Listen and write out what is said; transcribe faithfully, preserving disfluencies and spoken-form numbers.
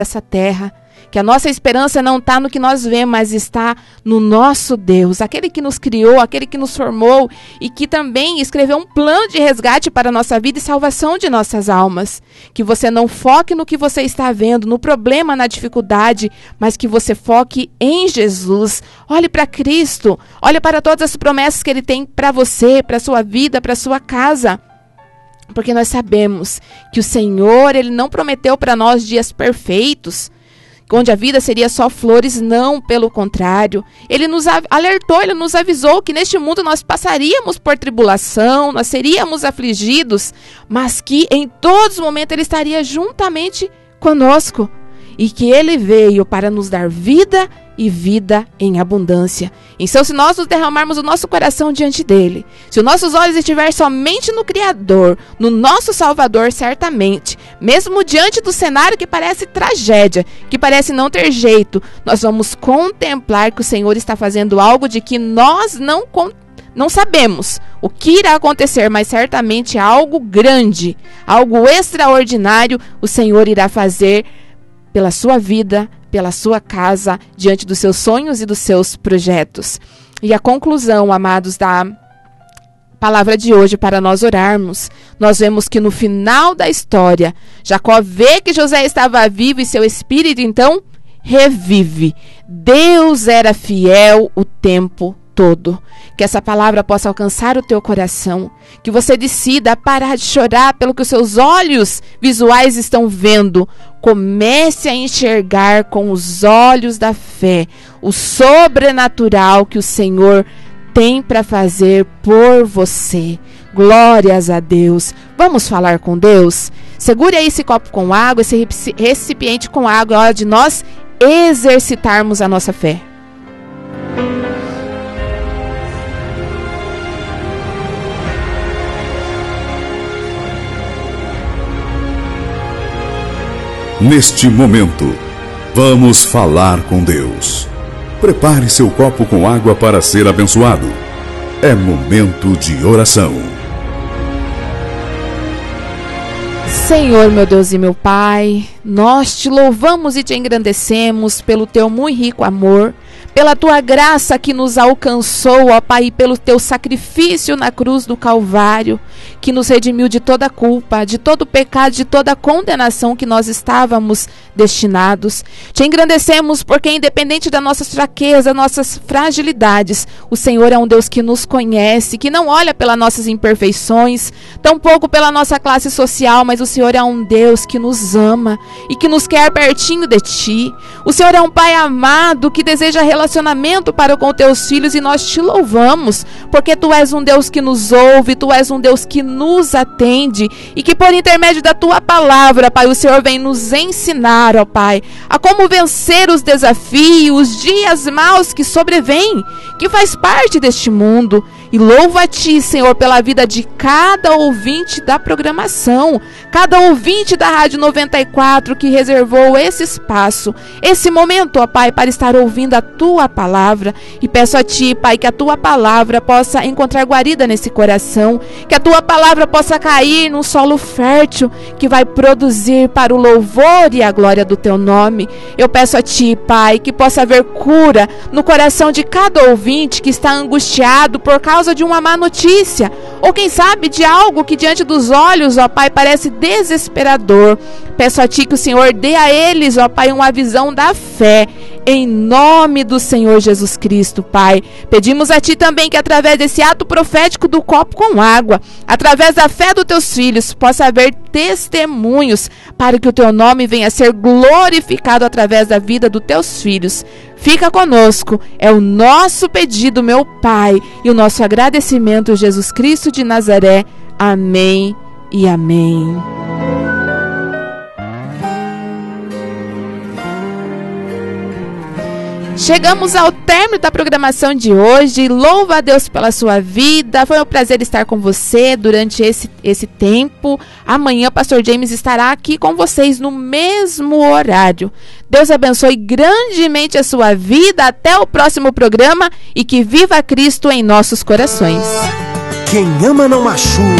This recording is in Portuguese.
dessa terra, que a nossa esperança não está no que nós vemos, mas está no nosso Deus, aquele que nos criou, aquele que nos formou e que também escreveu um plano de resgate para a nossa vida e salvação de nossas almas. Que você não foque no que você está vendo, no problema, na dificuldade, mas que você foque em Jesus. Olhe para Cristo, olhe para todas as promessas que Ele tem para você, para a sua vida, para a sua casa. Porque nós sabemos que o Senhor, Ele não prometeu para nós dias perfeitos, onde a vida seria só flores, não, pelo contrário. Ele nos alertou, Ele nos avisou que neste mundo nós passaríamos por tribulação, nós seríamos afligidos, mas que em todos os momentos Ele estaria juntamente conosco. E que Ele veio para nos dar vida e vida em abundância. Então, se nós nos derramarmos o nosso coração diante dEle, se os nossos olhos estiverem somente no Criador, no nosso Salvador, certamente, mesmo diante do cenário que parece tragédia, que parece não ter jeito, nós vamos contemplar que o Senhor está fazendo algo de que nós não, não sabemos o que irá acontecer, mas certamente algo grande, algo extraordinário, o Senhor irá fazer pela sua vida, pela sua casa, diante dos seus sonhos e dos seus projetos. E a conclusão, amados, da palavra de hoje para nós orarmos, nós vemos que no final da história, Jacó vê que José estava vivo e seu espírito então revive. Deus era fiel o tempo todo. Que essa palavra possa alcançar o teu coração, que você decida parar de chorar pelo que os seus olhos visuais estão vendo. Comece a enxergar com os olhos da fé o sobrenatural que o Senhor tem para fazer por você. Glórias a Deus. Vamos falar com Deus? Segure aí esse copo com água, esse recipiente com água, é hora de nós exercitarmos a nossa fé. Neste momento, vamos falar com Deus. Prepare seu copo com água para ser abençoado. É momento de oração. Senhor, meu Deus e meu Pai, nós te louvamos e te engrandecemos pelo teu muito rico amor, pela tua graça que nos alcançou, ó Pai, e pelo teu sacrifício na cruz do Calvário, que nos redimiu de toda culpa, de todo pecado, de toda condenação que nós estávamos destinados. Te engrandecemos porque, independente das nossas fraquezas, nossas fragilidades, o Senhor é um Deus que nos conhece, que não olha pelas nossas imperfeições, tampouco pela nossa classe social, mas o Senhor é um Deus que nos ama e que nos quer pertinho de Ti. O Senhor é um Pai amado que deseja relacionamento para com Teus filhos e nós Te louvamos, porque Tu és um Deus que nos ouve, Tu és um Deus que nos atende e que por intermédio da Tua palavra, Pai, o Senhor vem nos ensinar, ó Pai, a como vencer os desafios, os dias maus que sobrevêm, que faz parte deste mundo. E louvo a Ti, Senhor, pela vida de cada ouvinte da programação, cada ouvinte da Rádio noventa e quatro que reservou esse espaço, esse momento, ó Pai, para estar ouvindo a Tua palavra. E peço a Ti, Pai, que a Tua palavra possa encontrar guarida nesse coração, que a Tua palavra possa cair num solo fértil, que vai produzir para o louvor e a glória do Teu nome. Eu peço a Ti, Pai, que possa haver cura no coração de cada ouvinte que está angustiado por causa de uma má notícia, ou quem sabe de algo que diante dos olhos, ó Pai, parece desesperador. Peço a Ti que o Senhor dê a eles, ó Pai, uma visão da fé, em nome do Senhor Jesus Cristo, Pai. Pedimos a Ti também que através desse ato profético do copo com água, através da fé dos Teus filhos, possa haver testemunhos para que o Teu nome venha a ser glorificado através da vida dos Teus filhos. Fica conosco, é o nosso pedido, meu Pai, e o nosso agradecimento, Jesus Cristo de Nazaré. Amém e amém. Chegamos ao término da programação de hoje. Louva a Deus pela sua vida. Foi um prazer estar com você durante esse, esse tempo. Amanhã o pastor James estará aqui com vocês no mesmo horário. Deus abençoe grandemente a sua vida. Até o próximo programa e que viva Cristo em nossos corações. Quem ama não machuca.